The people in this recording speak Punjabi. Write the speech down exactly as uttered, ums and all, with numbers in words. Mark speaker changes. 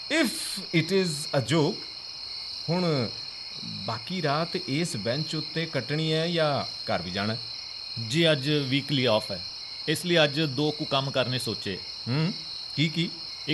Speaker 1: ਇਫ ਇਟ ਇਜ਼ ਅ ਜੋਕ, ਹੁਣ ਬਾਕੀ ਰਾਤ ਇਸ ਬੈਂਚ ਉੱਤੇ ਕੱਟਣੀ ਹੈ ਜਾਂ ਘਰ ਵੀ ਜਾਣਾ?
Speaker 2: ਜੀ ਅੱਜ ਵੀਕਲੀ ਆਫ ਹੈ, ਇਸ ਲਈ ਅੱਜ ਦੋ ਕੁ ਕੰਮ ਕਰਨੇ ਸੋਚੇ।
Speaker 1: ਹੂੰ, ਕੀ ਕੀ?